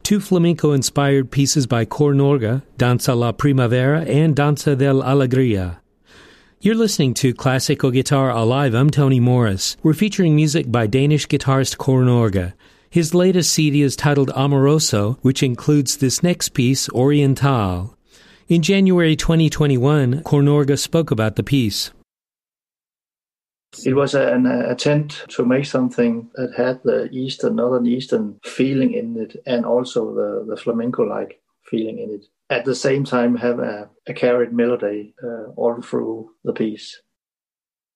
two flamenco-inspired pieces by Cor Norga, Danza la Primavera and Danza del Alegria. You're listening to Classical Guitar Alive. I'm Tony Morris. We're featuring music by Danish guitarist Cor Norga. His latest CD is titled Amoroso, which includes this next piece, Oriental. In January 2021, Cor Norga spoke about the piece. It was an attempt to make something that had the Northern Eastern feeling in it, and also the flamenco-like feeling in it. At the same time, have a carried melody all through the piece.